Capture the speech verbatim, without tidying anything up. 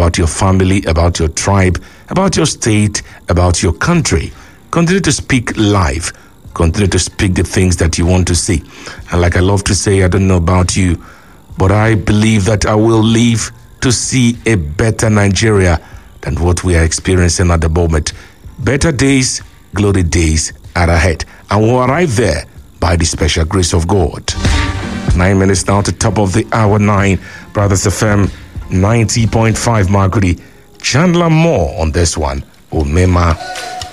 about your family, about your tribe, about your state, about your country. Continue to speak life. Continue to speak the things that you want to see. And like I love to say, I don't know about you, but I believe that I will live to see a better Nigeria than what we are experiencing at the moment. Better days, glory days are ahead. And we'll arrive there by the special grace of God. Nine minutes now to top of the hour nine. Brothers F M ninety point five Marguri. Chandler Moore on this one. Omema.